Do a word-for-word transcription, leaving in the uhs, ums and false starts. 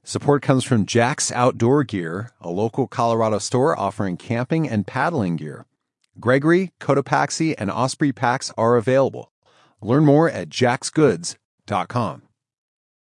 Support comes from Jack's Outdoor Gear, a local Colorado store offering camping and paddling gear. Gregory, Cotopaxi, and Osprey packs are available. Learn more at jacks goods dot com.